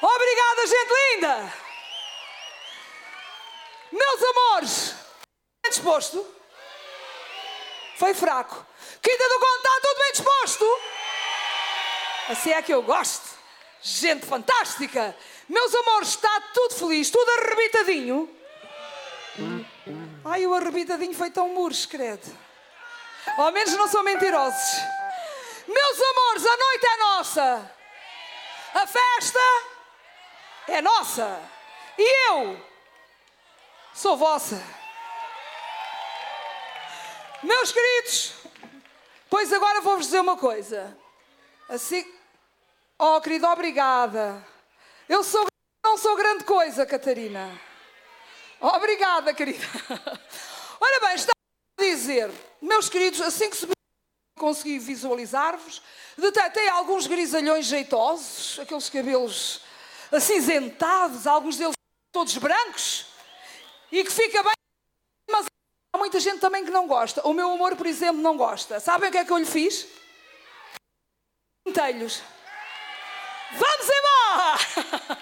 Obrigada, gente linda. Meus amores, bem disposto? Foi fraco. Quinta do Conde, está tudo bem disposto? Assim é que eu gosto. Gente fantástica. Meus amores, está tudo feliz, tudo arrebitadinho. Ai, o arrebitadinho foi tão murcho, credo. Ao menos não são mentirosos. Meus amores, a noite é nossa. A festa é nossa. E eu sou vossa. Meus queridos, pois agora vou-vos dizer uma coisa. Assim... Oh, querida, obrigada. Não sou grande coisa, Catarina. Obrigada, querida. Ora bem, estava a dizer, meus queridos, assim que consegui visualizar-vos, detetei alguns grisalhões jeitosos, aqueles cabelos acinzentados, alguns deles todos brancos, e que fica bem, mas há muita gente também que não gosta. O meu amor, por exemplo, não gosta. Sabem o que é que eu lhe fiz? Pentelhos. Vamos embora!